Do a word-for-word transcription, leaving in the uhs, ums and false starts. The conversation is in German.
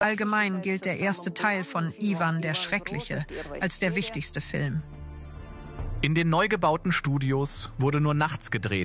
Allgemein gilt der erste Teil von Ivan der Schreckliche als der wichtigste Film. In den neu gebauten Studios wurde nur nachts gedreht.